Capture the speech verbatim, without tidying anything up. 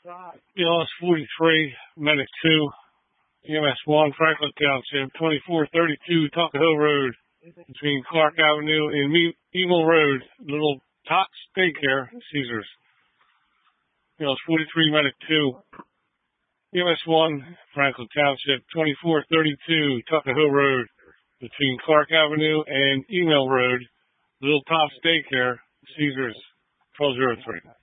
B L S forty-three, Medic two, E M S one, Franklin Township, twenty-four thirty-two Tuckahoe Road, between Clark Avenue and Me- Eagle Road, Little Tots Daycare, Caesars. B L S forty-three, Medic two, E M S one, Franklin Township, twenty-four thirty-two Tuckahoe Road, between Clark Avenue and Email Road, Little Tots Daycare, Caesars, twelve oh three.